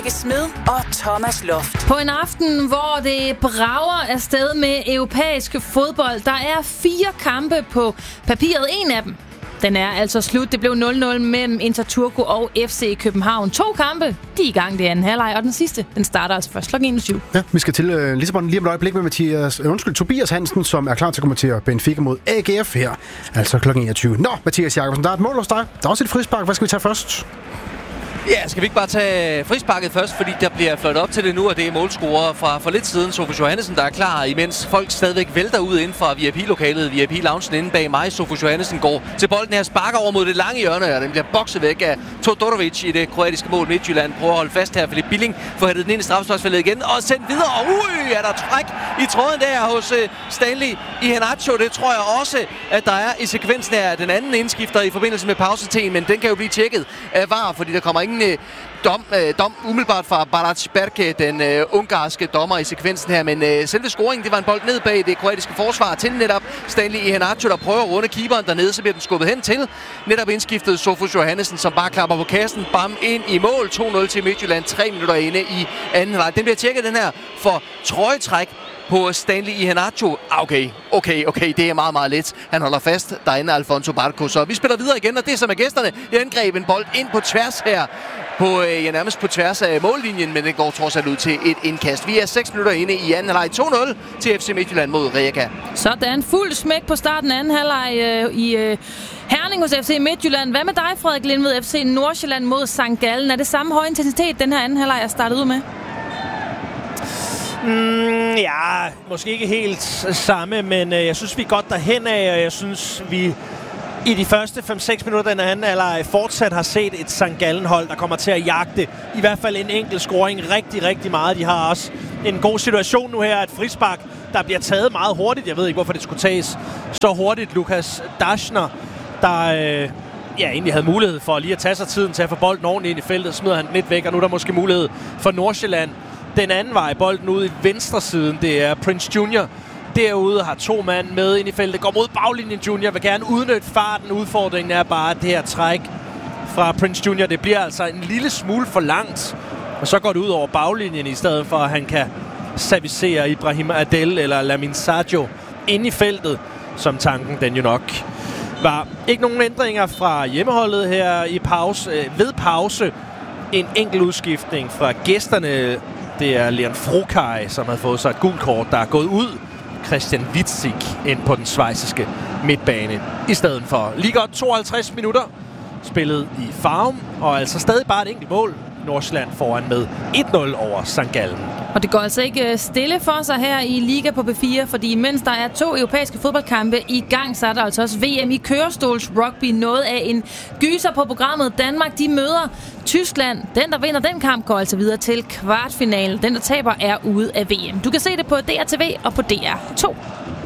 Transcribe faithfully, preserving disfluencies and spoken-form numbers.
Smed og Thomas Loft. På en aften, hvor det brager afsted med europæisk fodbold, der er fire kampe på papiret. En af dem, den er altså slut. Det blev nul nul mellem Inter Turku og F C København. To kampe, de er i gang, det er anden halvleg, og den sidste, den starter altså først klokken enogtyve. Ja, vi skal til uh, Lissabon lige om et øjeblik med Mathias, uh, undskyld, Tobias Hansen, som er klar til at kommentere Benfica mod A G F her, altså klokken enogtyve. Nå, Mathias Jakobsen, der er et mål hos dig. Der er også et frispark. Hvad skal vi tage først? Ja, skal vi ikke bare tage frisparket først, fordi der bliver fløjtet op til det nu, og det er målscorer fra for lidt siden, Sofus Johannesen, der er klar, imens folk stadigvæk vælter ud inden fra V I P-lokalet, V I P-loungen inde bag mig. Sofus Johannesen går til bolden her, sparker over mod det lange hjørne, og den bliver bokset væk af Todorovic i det kroatiske mål. Midtjylland prøver at holde fast her. Philip Billing får hættet den ind i straffesparksfeltet igen, og sendt videre, og ui, er der træk i tråden der hos uh, Stanley Iheanacho. Det tror jeg også, at der er i sekvensen her. Den anden indskifter i forbindelse med pausetiden, men den kan jo blive tjekket af V A R, fordi der kommer ingen Dom, øh, dom umiddelbart fra Barac Berke, den øh, ungarske dommer i sekvensen her, men øh, selve scoringen, det var en bold ned bag det kroatiske forsvar til netop Stanley Iheanacho, der prøver at runde keeperen dernede, så bliver den skubbet hen til netop indskiftet Sofus Johannesen, som bare klapper på kassen, bam, ind i mål, to nul til Midtjylland, tre minutter inde i anden halvleg. Den bliver tjekket, den her, for trøjetræk på Stanley Iheanacho. Okay, okay, okay, det er meget, meget let. Han holder fast derinde, Alfonso Barco. Så vi spiller videre igen, og det som er gæsterne, i angreb en bold ind på tværs her. På, øh, ja, nærmest på tværs af mållinjen, men det går trods alt ud til et indkast. Vi er seks minutter inde i anden halvleg, to nul til F C Midtjylland mod Rijeka. Sådan, fuld smæk på starten af anden halvleg øh, i øh, Herning hos F C Midtjylland. Hvad med dig, Frederik Lindved, F C Nordsjælland mod Sankt Gallen? Er det samme høje intensitet, den her anden halvleg er startet ud med? Mm, ja, måske ikke helt samme, men øh, jeg synes, vi er godt derhen af, og jeg synes, vi i de første fem seks minutter den anden halvleg fortsat har set et Sankt Gallen-hold, der kommer til at jagte i hvert fald en enkelt scoring rigtig, rigtig meget. De har også en god situation nu her, et frispark, der bliver taget meget hurtigt. Jeg ved ikke, hvorfor det skulle tages så hurtigt. Lukas Daschner, der øh, ja, egentlig havde mulighed for lige at tage sig tiden til at få bolden ordentligt ind i feltet, smider han den lidt væk, og nu er der måske mulighed for Nordsjælland den anden vej. Bolden ude i venstre siden, det er Prince Junior derude, har to mand med ind i feltet, går mod baglinjen. Junior vil gerne udnytte farten. Udfordringen er bare det her træk fra Prince Junior. Det bliver altså en lille smule for langt, og så går det ud over baglinjen, i stedet for at han kan servicere Ibrahim Adel eller Lamine Sadio ind i feltet, som tanken den jo nok var. Ikke nogen ændringer fra hjemmeholdet her i pause. Ved pause en enkelt udskiftning fra gæsterne. Det er Leon Frokaj, som har fået sig et gult kort, der er gået ud. Christian Witzig ind på den schweiziske midtbane. I stedet for lige godt tooghalvtreds minutter spillet i Farum, og altså stadig bare et enkelt mål. Nordsjælland foran med et nul over Sankt Gallen. Og det går altså ikke stille for sig her i Liga på B fire, fordi mens der er to europæiske fodboldkampe i gang, så er der altså også V M i kørestols rugby. Noget af en gyser på programmet. Danmark, de møder Tyskland. Den, der vinder den kamp, går altså videre til kvartfinalen. Den, der taber, er ude af V M. Du kan se det på D R T V og på D R to.